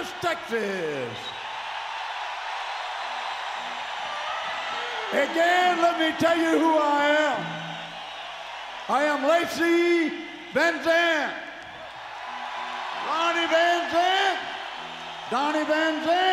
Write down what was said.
Dallas, Texas. Again, let me tell you who I am. I am Lacey Van Zandt. Ronnie Van Zant, Donnie Van Zant.